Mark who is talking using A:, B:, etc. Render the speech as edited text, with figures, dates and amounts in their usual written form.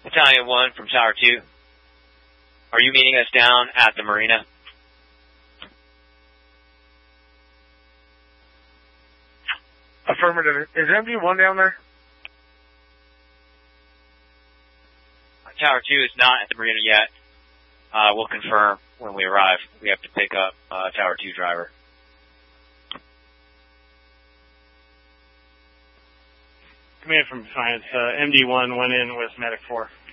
A: Battalion 1 from Tower 2. Are you meeting us down at the marina?
B: Affirmative. Is MD1 down there?
A: Tower 2 is not at the marina yet. We'll confirm when we arrive. We have to pick up Tower 2 driver.
C: Command from Defiance. MD1 went in with Medic 4.